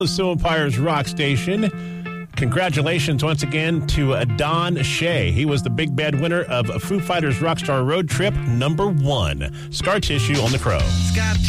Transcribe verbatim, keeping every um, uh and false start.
Sioux Empire's Rock Station. Congratulations once again to uh, Don Shea. He was the big bad winner of Foo Fighters Rockstar Road Trip number one. Scar Tissue on the Crow.